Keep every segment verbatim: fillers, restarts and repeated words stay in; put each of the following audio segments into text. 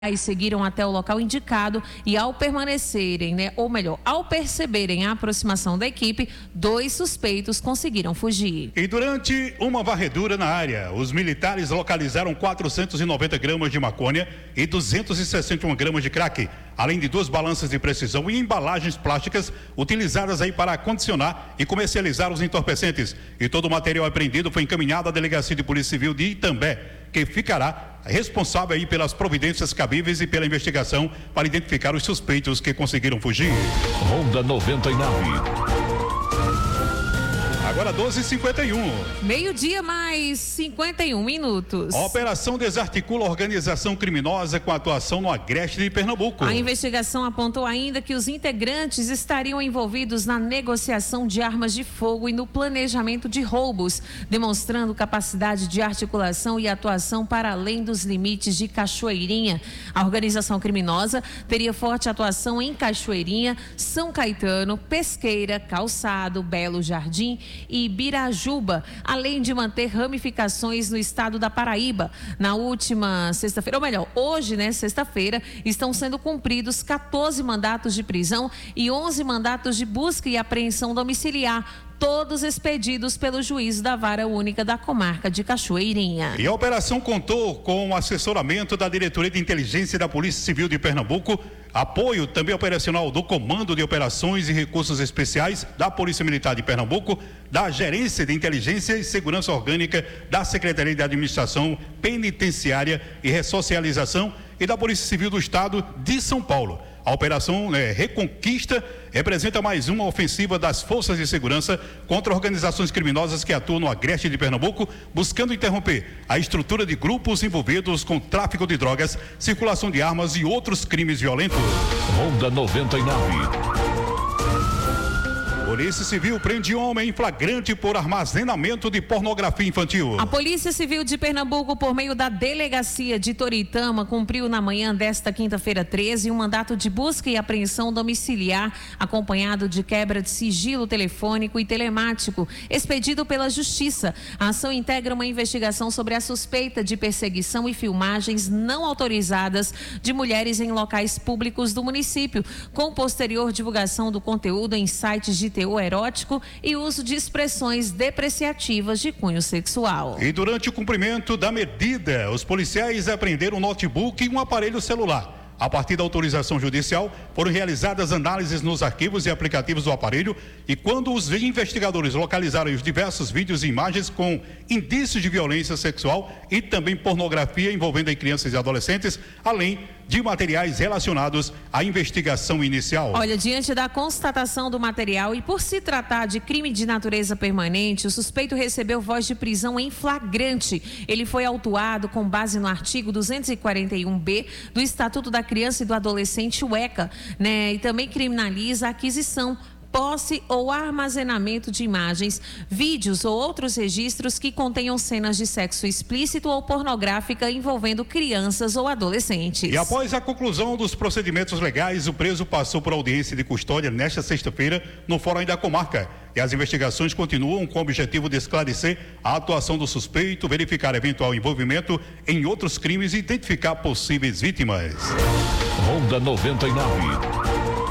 Aí seguiram até o local indicado e ao permanecerem, né, ou melhor, ao perceberem a aproximação da equipe, dois suspeitos conseguiram fugir. E durante uma varredura na área, os militares localizaram quatrocentos e noventa gramas de maconha e duzentos e sessenta e um gramas de crack, além de duas balanças de precisão e embalagens plásticas utilizadas aí para acondicionar e comercializar os entorpecentes. E todo o material apreendido foi encaminhado à Delegacia de Polícia Civil de Itambé, que ficará responsável aí pelas providências cabíveis e pela investigação para identificar os suspeitos que conseguiram fugir. Ronda noventa e nove. Agora doze e cinquenta e um. Meio-dia mais cinquenta e um minutos. A operação desarticula a organização criminosa com atuação no Agreste de Pernambuco. A investigação apontou ainda que os integrantes estariam envolvidos na negociação de armas de fogo e no planejamento de roubos, demonstrando capacidade de articulação e atuação para além dos limites de Cachoeirinha. A organização criminosa teria forte atuação em Cachoeirinha, São Caetano, Pesqueira, Calçado, Belo Jardim e Birajuba, além de manter ramificações no estado da Paraíba. Na última sexta-feira, ou melhor, hoje, né, sexta-feira, estão sendo cumpridos quatorze mandatos de prisão e onze mandatos de busca e apreensão domiciliar, todos expedidos pelo juízo da Vara Única da Comarca de Cachoeirinha. E a operação contou com o assessoramento da Diretoria de Inteligência da Polícia Civil de Pernambuco, apoio também operacional do Comando de Operações e Recursos Especiais da Polícia Militar de Pernambuco, da Gerência de Inteligência e Segurança Orgânica da Secretaria de Administração Penitenciária e Ressocialização e da Polícia Civil do Estado de São Paulo. A operação né, Reconquista representa mais uma ofensiva das forças de segurança contra organizações criminosas que atuam no Agreste de Pernambuco, buscando interromper a estrutura de grupos envolvidos com tráfico de drogas, circulação de armas e outros crimes violentos. Ronda noventa e nove. Polícia Civil prende homem em flagrante por armazenamento de pornografia infantil. A Polícia Civil de Pernambuco, por meio da Delegacia de Toritama, cumpriu na manhã desta quinta-feira treze um mandato de busca e apreensão domiciliar, acompanhado de quebra de sigilo telefônico e telemático, expedido pela Justiça. A ação integra uma investigação sobre a suspeita de perseguição e filmagens não autorizadas de mulheres em locais públicos do município, com posterior divulgação do conteúdo em sites de teor erótico e uso de expressões depreciativas de cunho sexual. E durante o cumprimento da medida, os policiais apreenderam um notebook e um aparelho celular. A partir da autorização judicial, foram realizadas análises nos arquivos e aplicativos do aparelho e quando os investigadores localizaram os diversos vídeos e imagens com indícios de violência sexual e também pornografia envolvendo crianças e adolescentes, além de materiais relacionados à investigação inicial. Olha, diante da constatação do material e por se tratar de crime de natureza permanente, o suspeito recebeu voz de prisão em flagrante. Ele foi autuado com base no artigo duzentos e quarenta e um B do Estatuto da Criança e do Adolescente, o ECA, né? E também criminaliza a aquisição, posse ou armazenamento de imagens, vídeos ou outros registros que contenham cenas de sexo explícito ou pornográfica envolvendo crianças ou adolescentes. E após a conclusão dos procedimentos legais, o preso passou por audiência de custódia nesta sexta-feira no Fórum da Comarca. E as investigações continuam com o objetivo de esclarecer a atuação do suspeito, verificar eventual envolvimento em outros crimes e identificar possíveis vítimas. Ronda noventa e nove.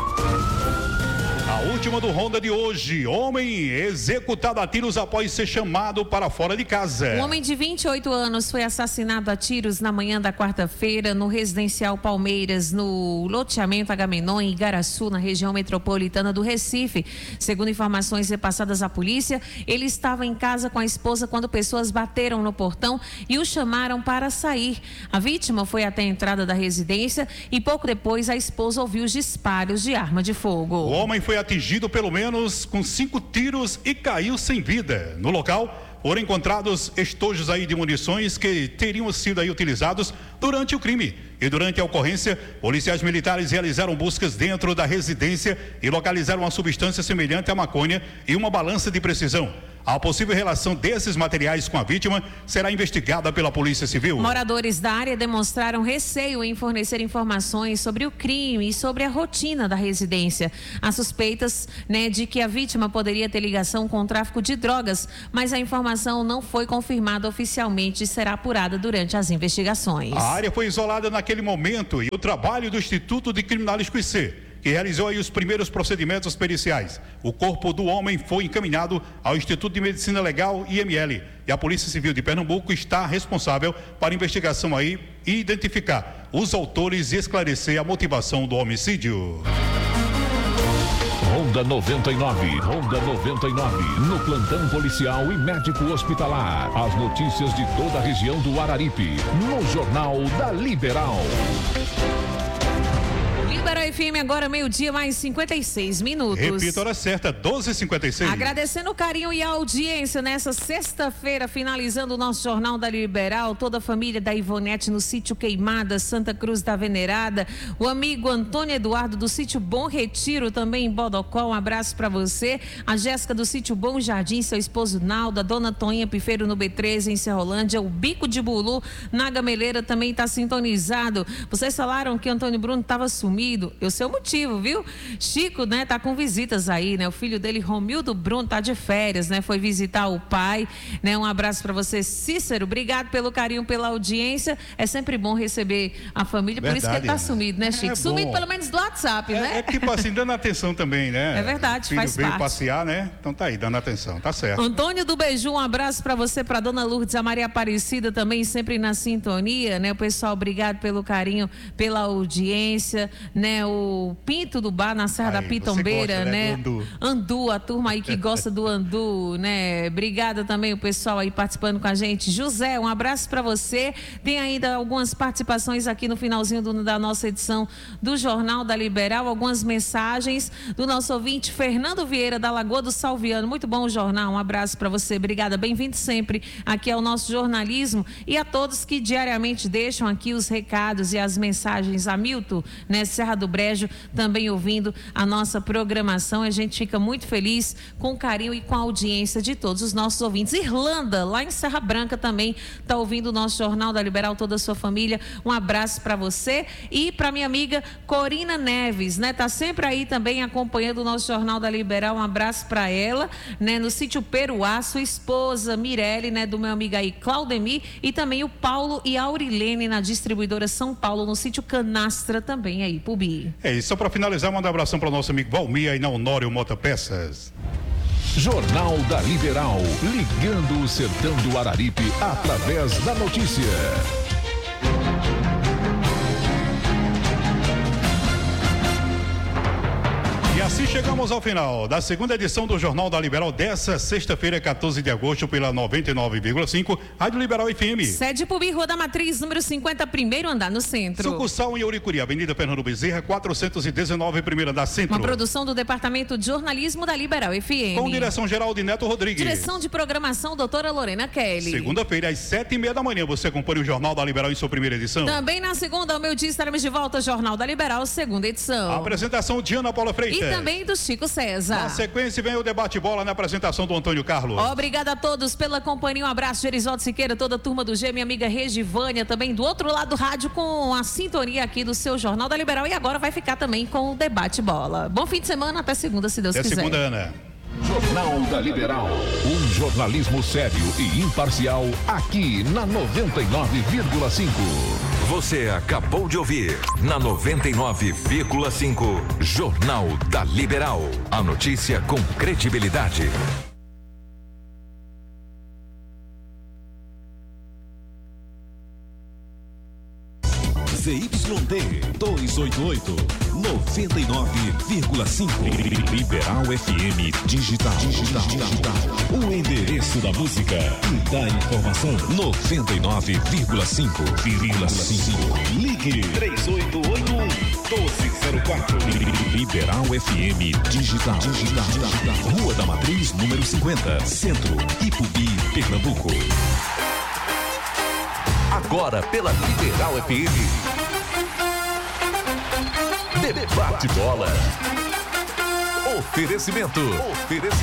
A última do Ronda de hoje: homem executado a tiros após ser chamado para fora de casa. Um homem de vinte e oito anos foi assassinado a tiros na manhã da quarta-feira no residencial Palmeiras, no loteamento Agamenon, em Igaraçu, na região metropolitana do Recife. Segundo informações repassadas à polícia, ele estava em casa com a esposa quando pessoas bateram no portão e o chamaram para sair. A vítima foi até a entrada da residência e pouco depois a esposa ouviu os disparos de arma de fogo. O homem foi atingido pelo menos com cinco tiros e caiu sem vida. No local foram encontrados estojos aí de munições que teriam sido aí utilizados durante o crime. E durante a ocorrência, policiais militares realizaram buscas dentro da residência e localizaram uma substância semelhante à maconha e uma balança de precisão. A possível relação desses materiais com a vítima será investigada pela Polícia Civil. Moradores da área demonstraram receio em fornecer informações sobre o crime e sobre a rotina da residência. Há suspeitas, né, de que a vítima poderia ter ligação com o tráfico de drogas, mas a informação não foi confirmada oficialmente e será apurada durante as investigações. A A área foi isolada naquele momento e o trabalho do Instituto de Criminalística I C, que realizou aí os primeiros procedimentos periciais. O corpo do homem foi encaminhado ao Instituto de Medicina Legal, I M L, e a Polícia Civil de Pernambuco está responsável para a investigação aí e identificar os autores e esclarecer a motivação do homicídio. Ronda noventa e nove, Ronda noventa e nove, no plantão policial e médico hospitalar. As notícias de toda a região do Araripe, no Jornal da Liberal. Liberal F M agora meio-dia mais cinquenta e seis minutos. Repita a hora certa, doze e cinquenta e seis. Agradecendo o carinho e a audiência nessa sexta-feira, finalizando o nosso Jornal da Liberal, toda a família da Ivonete no sítio Queimada, Santa Cruz da Venerada, o amigo Antônio Eduardo do sítio Bom Retiro, também em Bodocó, um abraço para você, a Jéssica do sítio Bom Jardim, seu esposo Naldo, a dona Toninha Pifeiro no B treze em Serrolândia, o Bico de Bulu na Gameleira também está sintonizado. Vocês falaram que Antônio Bruno estava sumido. Eu sei o motivo, viu? Chico, né, tá com visitas aí, né? O filho dele, Romildo Bruno, tá de férias, né? Foi visitar o pai, né? Um abraço para você, Cícero. Obrigado pelo carinho, pela audiência. É sempre bom receber a família, verdade, por isso que ele tá né? sumido, né, Chico? É sumido bom. Pelo menos do WhatsApp, é, né? É tipo assim, dando atenção também, né? É verdade, o filho faz veio parte. passear, né? Então tá aí, dando atenção, tá certo. Antônio do Beiju, um abraço para você, para dona Lourdes, a Maria Aparecida também sempre na sintonia, né? O pessoal, obrigado pelo carinho, pela audiência, né? O Pinto do Bar na Serra Aí, da Pitombeira, gosta, né? né? Do andu. Andu, a turma aí que gosta do andu, né? Obrigada também o pessoal aí participando com a gente. José, um abraço para você. Tem ainda algumas participações aqui no finalzinho do, da nossa edição do Jornal da Liberal, algumas mensagens do nosso ouvinte Fernando Vieira da Lagoa do Salviano. Muito bom o jornal, um abraço para você. Obrigada, bem-vindo sempre aqui ao nosso jornalismo e a todos que diariamente deixam aqui os recados e as mensagens. Hamilton, né? Serra do Brejo, também ouvindo a nossa programação. A gente fica muito feliz com o carinho e com a audiência de todos os nossos ouvintes. Irlanda, lá em Serra Branca também está ouvindo o nosso Jornal da Liberal, toda a sua família. Um abraço para você e para minha amiga Corina Neves, né? Tá sempre aí também acompanhando o nosso Jornal da Liberal. Um abraço para ela, né? No sítio Peruá, sua esposa Mirelle, né? Do meu amigo aí Claudemir e também o Paulo e a Aurilene na distribuidora São Paulo, no sítio Canastra também aí, Pubi. É isso, só para finalizar, manda um abração para o nosso amigo Valmir aí na Honório Motopeças. Jornal da Liberal, ligando o sertão do Araripe através da notícia. E assim chegamos ao final da segunda edição do Jornal da Liberal dessa sexta-feira, quatorze de agosto, pela noventa e nove vírgula cinco, Rádio Liberal F M. Sede Pubi, Rua da Matriz, número cinquenta, primeiro andar no centro. Sucursal em Ouricuri, Avenida Fernando Bezerra, quatrocentos e dezenove, primeiro andar centro. Uma produção do Departamento de Jornalismo da Liberal F M. Com direção geral de Neto Rodrigues. Direção de programação, doutora Lorena Kelly. Segunda-feira, às sete e meia da manhã, você acompanha o Jornal da Liberal em sua primeira edição. Também na segunda, ao meio-dia, estaremos de volta, Jornal da Liberal, segunda edição. A apresentação de Ana Paula Freitas. E também do Chico César. Na sequência vem o debate bola na apresentação do Antônio Carlos. Obrigada a todos pela companhia, um abraço de Erivaldo Siqueira, toda a turma do G, minha amiga Regivânia, também do outro lado do rádio com a sintonia aqui do seu Jornal da Liberal e agora vai ficar também com o debate bola. Bom fim de semana, até segunda, se Deus Até quiser. segunda, Ana. Jornal da Liberal, um jornalismo sério e imparcial aqui na noventa e nove vírgula cinco. Você acabou de ouvir na noventa e nove vírgula cinco Jornal da Liberal. A notícia com credibilidade. Z Y D duzentos e oitenta e oito, noventa e nove vírgula cinco. Liberal F M Digital. Digital. Digital. O endereço da música e da informação. noventa e nove vírgula cinco. Ligue três oito oito um, doze zero quatro. Liberal F M Digital. Digital. Rua da Matriz, número cinquenta, Centro, Ipubi, Pernambuco. Agora pela Liberal F M. Debate bola. Oferecimento. Oferecimento.